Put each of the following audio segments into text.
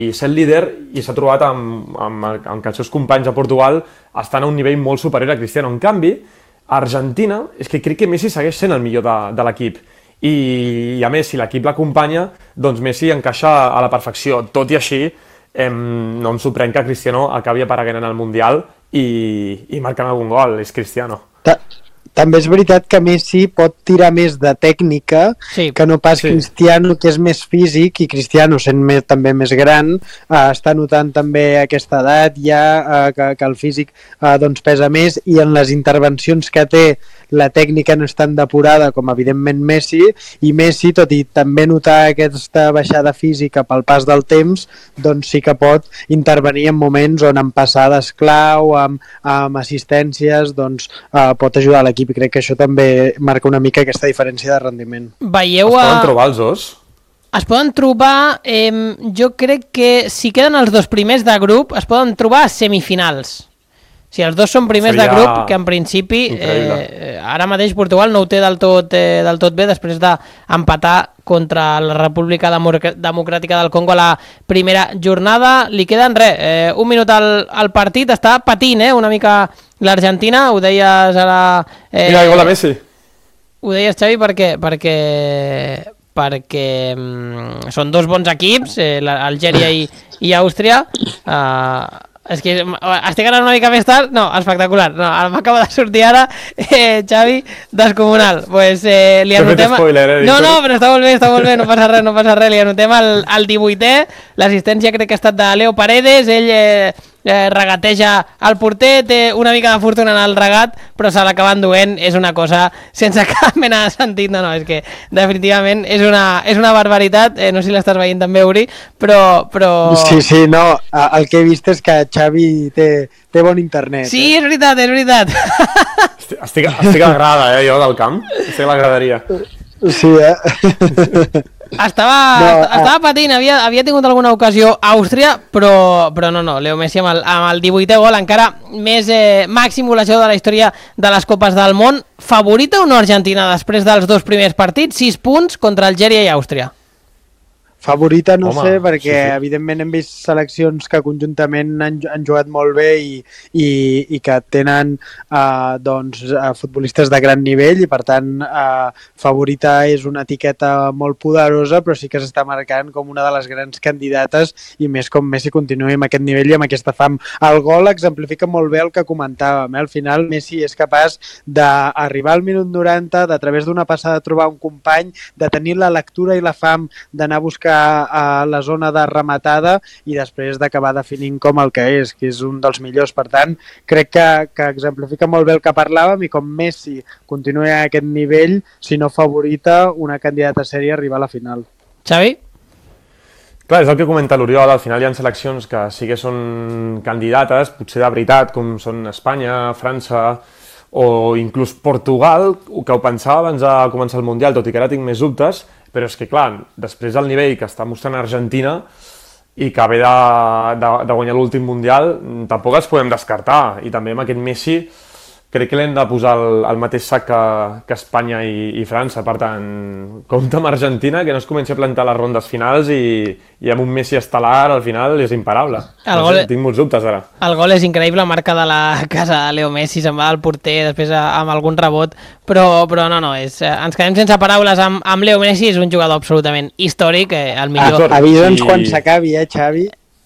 i ser el líder, i s'ha trobat amb que els seus companys a Portugal estan a un nivell molt superior a Cristiano. En canvi, a Argentina, és que crec que Messi segueix sent el millor de l'equip. I a més, si l'equip l'acompanya, doncs Messi encaixa a la perfecció. Tot i així, no em sorprèn que Cristiano acabi apareguent en el Mundial i marcant algun gol. És Cristiano. També és veritat que Messi pot tirar més de tècnica que no pas Cristiano, que és més físic, i Cristiano, sent també més gran, està notant també aquesta edat ja, que el físic doncs pesa més, i en les intervencions que té la tècnica no és tan depurada com evidentment Messi, i Messi, tot i també notar aquesta baixada física pel pas del temps, doncs sí que pot intervenir en moments on en passades clau, amb assistències, doncs pot ajudar l'equip, i crec que això també marca una mica aquesta diferència de rendiment. Veieu es poden trobar els dos? Es poden trobar, jo crec que si queden els dos primers de grup, es poden trobar a semifinals. Si els dos són primers de grup, que en principi ara mateix Portugal no ho té del tot bé, després d'empatar contra la República Democràtica del Congo a la primera jornada. Li queden un minut al partit, està patint una mica l'Argentina, ho deies ara... Mira, igual a Messi. Ho deies, Xavi, perquè són dos bons equips, Algèria i Àustria. És que estic anant una mica més tard. No, espectacular. No, m'acaba de sortir ara Xavi, descomunal. Pues li anotem... No, però està molt bé, no passa res. Li anotem el 18è. L'assistència crec que ha estat de Leo Paredes. Ell regateja el porter, té una mica de fortuna en el regat, però se l'acaba enduent. És una cosa sense cap mena de sentit. No, és que definitivament és una barbaritat. No sé si l'estàs veient també, Uri, però... Sí, no, el que he vist és que Xavi té bon internet. Sí, és veritat. Estic a la grada, jo, del camp. Estic a la graderia. Sí, Estava patint, havia tingut alguna ocasió a Àustria, però no, Leo Messi amb el 18è gol, encara més màxim golejador de la història de les Copes del Món. Favorita o no Argentina després dels dos primers partits? 6 punts contra Algèria i Àustria. Favorita no sé, perquè evidentment hem vist seleccions que conjuntament han jugat molt bé i que tenen futbolistes de gran nivell, i per tant favorita és una etiqueta molt poderosa, però sí que s'està marcant com una de les grans candidates, i més com Messi continuï amb aquest nivell i amb aquesta fam. El gol exemplifica molt bé el que comentàvem, al final Messi és capaç d'arribar al minut 90, de a través d'una passada trobar un company, de tenir la lectura i la fam d'anar a buscar a la zona de rematada i després d'acabar definint com el que és un dels millors. Per tant, crec que exemplifica molt bé el que parlàvem, i com Messi continua a aquest nivell, si no favorita, una candidata sèria a arribar a la final. Xavi? Clar, és el que comenta l'Oriol, al final hi ha seleccions que sí que són candidates, potser de veritat, com són Espanya, França o inclús Portugal, que ho pensava abans de començar el Mundial, tot i que ara tinc més dubtes, però és que, clar, després del nivell que està mostrant Argentina i que ve de guanyar l'últim Mundial, tampoc els podem descartar. I també amb aquest Messi crec que l'hem de posar al mateix sac que Espanya i França. Per tant, compte amb Argentina, que no es comenci a plantar les rondes finals, i amb un Messi estel·lar al final és imparable. Tinc molts dubtes ara. El gol és increïble, marca de la casa de Leo Messi, se'n va al porter, després amb algun rebot, però no, ens quedem sense paraules amb Leo Messi. És un jugador absolutament històric, el millor. Avisa'ns quan s'acabi, Xavi?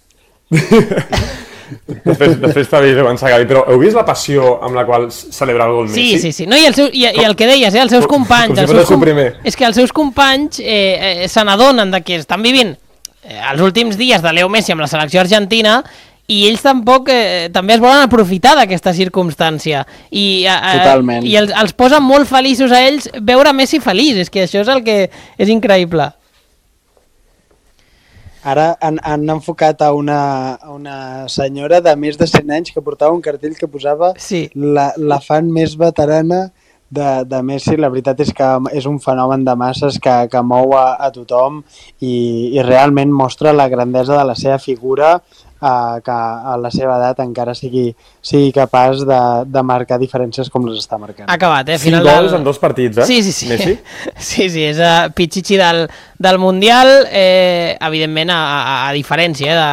Després t'aviso quan s'acabi, però heu vist la passió amb la qual celebra el gol Messi? Sí. No, i el que deies, els seus companys, és que els seus companys se n'adonen que estan vivint els últims dies de Leo Messi amb la selecció argentina, i ells tampoc també es volen aprofitar d'aquesta circumstància, i els posen molt feliços a ells veure Messi feliç. És que això és el que és increïble. Ara han enfocat a una senyora de més de 100 anys que portava un cartell que posava la fan més veterana de Messi. La veritat és que és un fenomen de masses que mou a tothom, i realment mostra la grandesa de la seva figura, que a la seva edat encara sigui capaç de marcar diferències com les està marcant. Acabat, 5 gols en 2 partits, Sí. Messi? Sí, és Pichichi del Mundial, evidentment a diferència